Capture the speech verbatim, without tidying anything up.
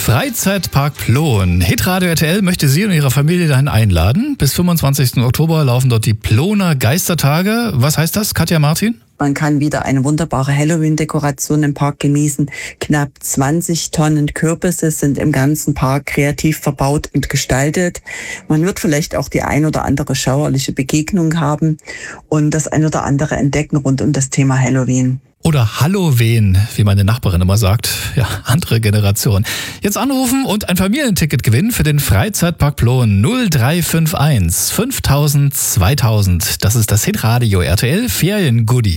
Freizeitpark Ploen. Hitradio R T L möchte Sie und Ihre Familie dahin einladen. Bis fünfundzwanzigsten Oktober laufen dort die Ploener Geistertage. Was heißt das, Katja Martin? Man kann wieder eine wunderbare Halloween-Dekoration im Park genießen. Knapp zwanzig Tonnen Kürbisse sind im ganzen Park kreativ verbaut und gestaltet. Man wird vielleicht auch die ein oder andere schauerliche Begegnung haben und das ein oder andere entdecken rund um das Thema Halloween. Oder Halloween, wie meine Nachbarin immer sagt. Ja, andere Generation. Jetzt anrufen und ein Familienticket gewinnen für den Freizeitpark Ploen null drei fünf eins fünftausend zweitausend. Das ist das Hitradio R T L Ferien-Goodie.